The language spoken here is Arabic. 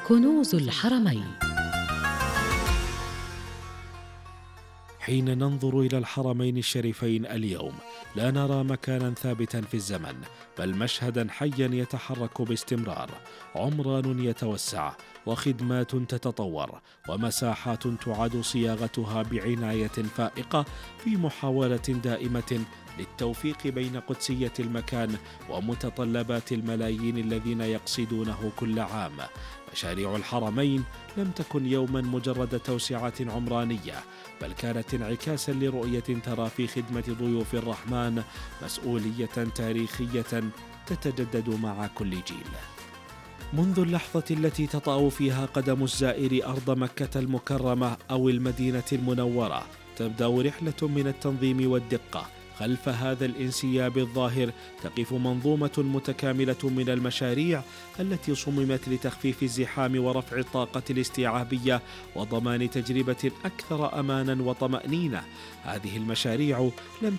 كنوز الحرمين. حين ننظر إلى الحرمين الشريفين اليوم لا نرى مكانا ثابتا في الزمن، بل مشهدا حيا يتحرك باستمرار، عمران يتوسع وخدمات تتطور ومساحات تعاد صياغتها بعناية فائقة في محاولة دائمة للتوفيق بين قدسية المكان ومتطلبات الملايين الذين يقصدونه كل عام. مشاريع الحرمين لم تكن يوما مجرد توسعة عمرانية، بل كانت انعكاسا لرؤية ترى في خدمة ضيوف الرحمن مسؤولية تاريخية تتجدد مع كل جيل. منذ اللحظة التي تطأ فيها قدم الزائر أرض مكة المكرمة أو المدينة المنورة تبدأ رحلة من التنظيم والدقة. خلف هذا الانسياب الظاهر تقف منظومة متكاملة من المشاريع التي صممت لتخفيف الزحام ورفع الطاقة الاستيعابية وضمان تجربة أكثر أمانا وطمأنينة. هذه المشاريع لم